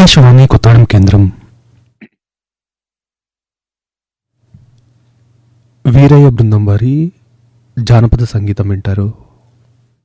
ఆకాశవాణి కొత్తగూడెం కేంద్రం. వీరయ్య బృందం వారి జానపద సంగీతం వింటారు.